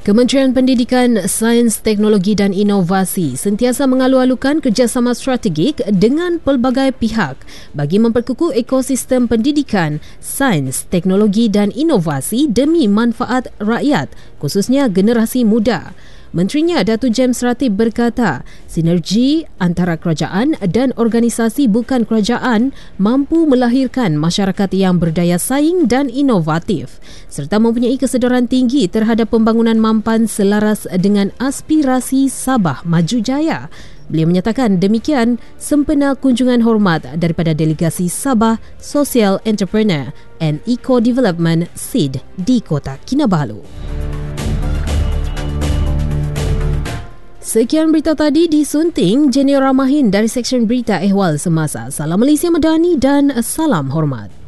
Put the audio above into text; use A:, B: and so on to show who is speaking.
A: Kementerian Pendidikan, Sains, Teknologi dan Inovasi sentiasa mengalu-alukan kerjasama strategik dengan pelbagai pihak bagi memperkukuh ekosistem pendidikan, sains, teknologi dan inovasi demi manfaat rakyat, khususnya generasi muda. Menterinya Datuk James Ratib berkata, sinergi antara kerajaan dan organisasi bukan kerajaan mampu melahirkan masyarakat yang berdaya saing dan inovatif serta mempunyai kesedaran tinggi terhadap pembangunan mampan selaras dengan aspirasi Sabah Maju Jaya. Beliau menyatakan demikian sempena kunjungan hormat daripada delegasi Sabah Social Entrepreneur and Eco Development SEED di Kota Kinabalu. Sekian berita tadi disunting Jenny Ramahin dari Seksyen Berita Ehwal Semasa. Salam Malaysia Madani dan salam hormat.